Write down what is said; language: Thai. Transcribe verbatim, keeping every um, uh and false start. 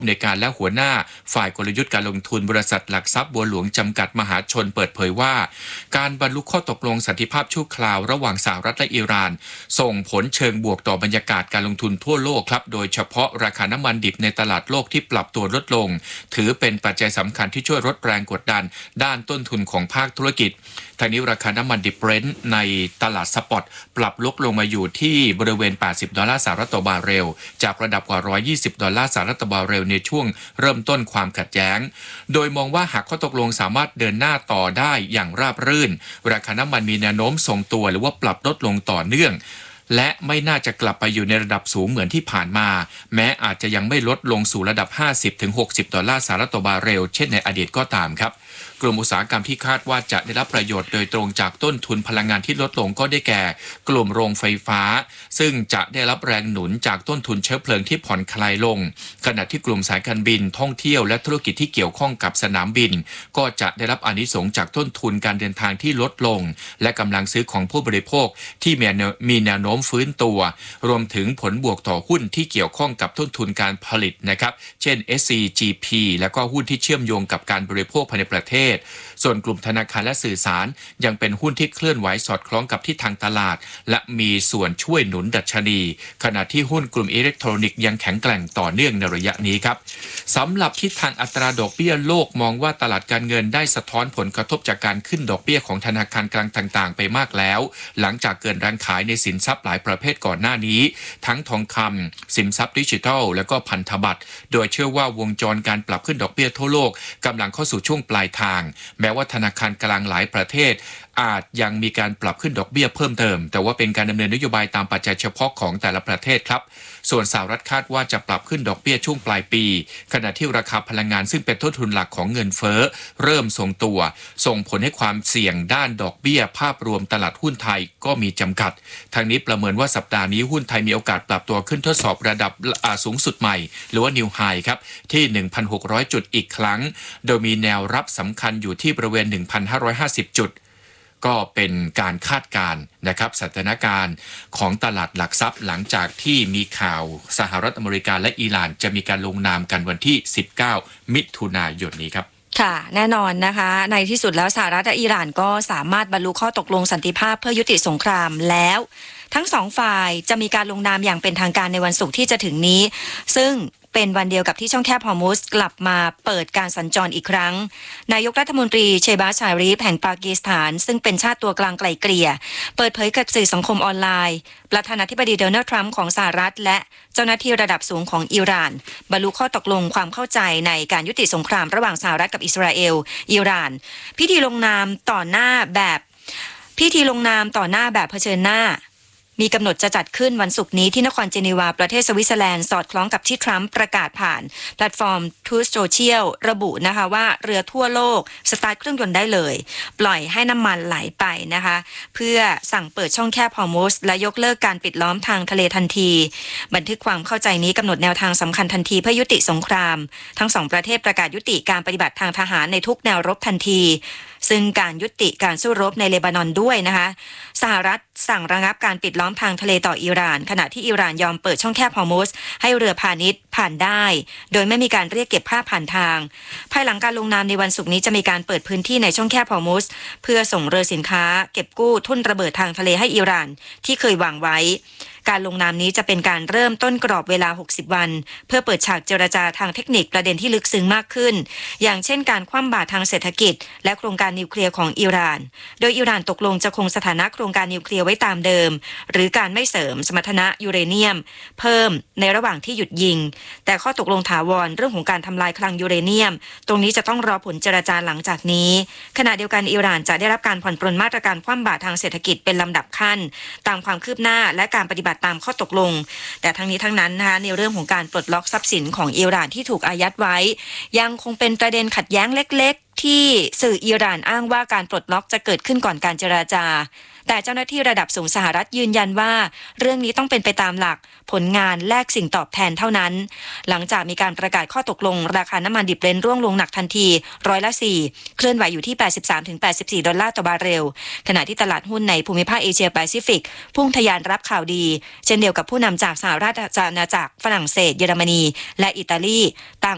ในการและหัวหน้าฝ่ายกลยุทธ์การลงทุนบริษัทหลักทรัพย์บัวหลวงจำกัดมหาชนเปิดเผยว่าการบรรลุข้อตกลงสันติภาพชั่วคราวระหว่างสหรัฐและอิหร่านส่งผลเชิงบวกต่อบรรยากาศการลงทุนทั่วโลกครับโดยเฉพาะราคาน้ำมันดิบในตลาดโลกที่ปรับตัวลดลงถือเป็นปัจจัยสำคัญที่ช่วยลดแรงกดดันด้านต้นทุนของภาคธุรกิจทางนี้ราคาน้ำมันดิบเบรนท์ในตลาดสปอตปรับลดลงมาอยู่ที่บริเวณแปดสิบดอลลาร์สหรัฐต่อบาร์เรลจากระดับกว่าหนึ่งร้อยยี่สิบดอลลาร์สหรัฐต่อบาร์เรลในช่วงเริ่มต้นความขัดแย้งโดยมองว่าหากข้อตกลงสามารถเดินหน้าต่อได้อย่างราบรื่นราคาน้ำมันมีแนวโน้มทรงตัวหรือว่าปรับลดลงต่อเนื่องและไม่น่าจะกลับไปอยู่ในระดับสูงเหมือนที่ผ่านมาแม้อาจจะยังไม่ลดลงสู่ระดับ ห้าสิบถึงหกสิบดอลลาร์สหรัฐต่อบาร์เรลเช่นในอดีตก็ตามครับกลุ่มอุตสาหกรรมที่คาดว่าจะได้รับประโยชน์โดยตรงจากต้นทุนพลังงานที่ลดลงก็ได้แก่กลุ่มโรงไฟฟ้าซึ่งจะได้รับแรงหนุนจากต้นทุนเชื้อเพลิงที่ผ่อนคลายลงขณะที่กลุ่มสายการบินท่องเที่ยวและธุรกิจที่เกี่ยวข้องกับสนามบินก็จะได้รับอานิสงส์จากต้นทุนการเดินทางที่ลดลงและกำลังซื้อของผู้บริโภคที่มีแนวโน้มฟื้นตัวรวมถึงผลบวกต่อหุ้นที่เกี่ยวข้องกับต้นทุนการผลิตนะครับเช่น เอส ซี จี พี และก็หุ้นที่เชื่อมโยงกับการบริโภคภายในประเทศส่วนกลุ่มธนาคารและสื่อสารยังเป็นหุ้นที่เคลื่อนไหวสอดคล้องกับทิศทางตลาดและมีส่วนช่วยหนุนดัชนีขณะที่หุ้นกลุ่มอิเล็กทรอนิกส์ยังแข็งแกร่งต่อเนื่องในระยะนี้ครับสำหรับทิศทางอัตราดอกเบี้ยโลกมองว่าตลาดการเงินได้สะท้อนผลกระทบจากการขึ้นดอกเบี้ยของธนาคารกลางต่างๆไปมากแล้วหลังจากเกินแรงขายในสินทรัพย์หลายประเภทก่อนหน้านี้ทั้งทองคำสินทรัพย์ดิจิทัลและก็พันธบัตรโดยเชื่อว่าวงจรการปรับขึ้นดอกเบี้ยทั่วโลกกำลังเข้าสู่ช่วงปลายทางแม้ว่าธนาคารกลางหลายประเทศอาจยังมีการปรับขึ้นดอกเบี้ยเพิ่มเติมแต่ว่าเป็นการดำเนินนโยบายตามปัจจัยเฉพาะของแต่ละประเทศครับส่วนสหรัฐคาดว่าจะปรับขึ้นดอกเบี้ยช่วงปลายปีขณะที่ราคาพลังงานซึ่งเป็นต้นทุนหลักของเงินเฟ้อเริ่มทรงตัวส่งผลให้ความเสี่ยงด้านดอกเบี้ยภาพรวมตลาดหุ้นไทยก็มีจำกัดทางนี้ประเมินว่าสัปดาห์นี้หุ้นไทยมีโอกาสปรับตัวขึ้นทดสอบระดับสูงสุดใหม่หรือว่านิวไฮครับที่ หนึ่งพันหกร้อย จุดอีกครั้งโดยมีแนวรับสำคัญอยู่ที่บริเวณ หนึ่งพันห้าร้อยห้าสิบ จุดก็เป็นการคาดการณ์นะครับสถานการณ์ของตลาดหลักทรัพย์หลังจากที่มีข่าวสหรัฐอเมริกาและอิหร่านจะมีการลงนามกันวันที่สิบเก้ามิถุนายนนี้ครับค่ะแน่นอนนะคะในที่สุดแล้วสหรัฐและอิหร่านก็สามารถบรรลุข้อตกลงสันติภาพเพื่อยุติสงครามแล้วทั้งสองฝ่ายจะมีการลงนามอย่างเป็นทางการในวันศุกร์ที่จะถึงนี้ซึ่งเป็นวันเดียวกับที่ช่องแคบฮอร์มุซกลับมาเปิดการสัญจรอีกครั้งนายกรัฐมนตรีเชบาชารีฟแห่งปากีสถานซึ่งเป็นชาติตัวกลางไกล่เกลี่ยเปิดเผยกับสื่อสังคมออนไลน์ประธานาธิบดีโดนัลด์ทรัมป์ของสหรัฐและเจ้าหน้าที่ระดับสูงของอิหร่านบรรลุข้อตกลงความเข้าใจในการยุติสงครามระหว่างสหรัฐกับอิสราเอลอิหร่านพิธีลงนามต่อหน้าแบบพิธีลงนามต่อหน้าแบบเผชิญหน้ามีกำหนดจะจัดขึ้นวันศุกร์นี้ที่นครเจนีวาประเทศสวิตเซอร์แลนด์สอดคล้องกับที่ทรัมป์ประกาศผ่านแพลตฟอร์ม Truth Social ระบุนะคะว่าเรือทั่วโลกสตาร์ทเครื่องยนต์ได้เลยปล่อยให้น้ำมันไหลไปนะคะเพื่อสั่งเปิดช่องแคบฮอร์มุซและยกเลิกการปิดล้อมทางทะเลทันทีบันทึกความเข้าใจนี้กำหนดแนวทางสำคัญทันทีเพื่อยุติสงครามทั้งสองประเทศประกาศยุติการปฏิบัติทางทหารในทุกแนวรบทันทีซึ่งการยุติการสู้รบในเลบานอนด้วยนะคะสหรัฐสั่งระงับการปิดล้อมทางทะเลต่ออิหร่านขณะที่อิหร่านยอมเปิดช่องแคบฮอร์มุซให้เรือพาณิชย์ผ่านได้โดยไม่มีการเรียกเก็บค่าผ่านทางภายหลังการลงนามในวันศุกร์นี้จะมีการเปิดพื้นที่ในช่องแคบฮอร์มุซเพื่อส่งเรือสินค้าเก็บกู้ทุ่นระเบิดทางทะเลให้อิหร่านที่เคยวางไว้การลงนามนี้จะเป็นการเริ่มต้นกรอบเวลาหกสิบวันเพื่อเปิดฉากเจรจาทางเทคนิคประเด็นที่ลึกซึ้งมากขึ้นอย่างเช่นการคว่ำบาตรทางเศรษฐกิจและโครงการนิวเคลียร์ของอิหร่านโดยอิหร่านตกลงจะคงสถานะโครงการนิวเคลียร์ไว้ตามเดิมหรือการไม่เสริมสมรรถนะยูเรเนียมเพิ่มในระหว่างที่หยุดยิงแต่ข้อตกลงถาวรเรื่องของการทำลายคลังยูเรเนียมตรงนี้จะต้องรอผลเจรจาหลังจากนี้ขณะเดียวกันอิหร่านจะได้รับการผ่อนปรนมาตรการคว่ำบาตรทางเศรษฐกิจเป็นลำดับขั้นตามความคืบหน้าและการปฏิบัติตามข้อตกลงแต่ทั้งนี้ทั้งนั้นนะคะในเรื่องของการปลดล็อกทรัพย์สินของอิหร่านที่ถูกอายัดไว้ยังคงเป็นประเด็นขัดแย้งเล็กๆที่สื่ออิหร่านอ้างว่าการปลดล็อกจะเกิดขึ้นก่อนการเจรจาแต่เจ้าหน้าที่ระดับสูงสหรัฐยืนยันว่าเรื่องนี้ต้องเป็นไปตามหลักผลงานแลกสิ่งตอบแทนเท่านั้นหลังจากมีการประกาศข้อตกลงราคาน้ำมันดิบเบรนท์ร่วงลงหนักทันทีร้อยละสี่เคลื่อนไหวอยู่ที่ แปดสิบสามถึงแปดสิบสี่ ดอลลาร์ต่อบาร์เรลขณะที่ตลาดหุ้นในภูมิภาคเอเชียแปซิฟิกพุ่งทะยานรับข่าวดีเช่นเดียวกับผู้นำจากสหราชอาณาจักรฝรั่งเศสเยอรมนีและอิตาลีต่าง